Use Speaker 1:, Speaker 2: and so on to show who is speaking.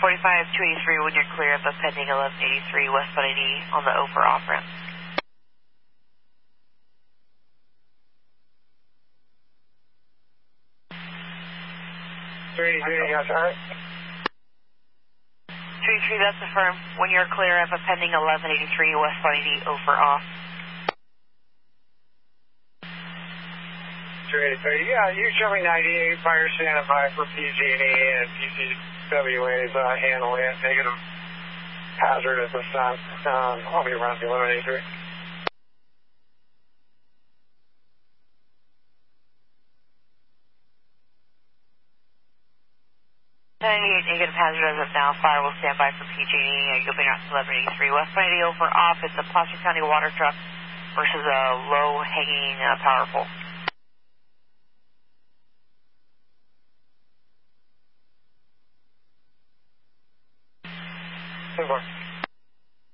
Speaker 1: 283 when you're clear of a pending 1183 westbound 80 on the over off ramp.
Speaker 2: Yes, all right.
Speaker 1: 283, that's affirmed. When you're clear of a pending 1183 westbound 80 over off.
Speaker 2: 283, yeah, you show me 98, fire standing by for PG&E and PCWA's handling it, negative hazard at this time. I'll be around the 1183.
Speaker 1: 98 negative hazard as of now. Fire will stand by for PG&E. You'll be out to 1183 westbound 80 over off. It's a Placer County water truck versus a low hanging power pole.
Speaker 2: Super.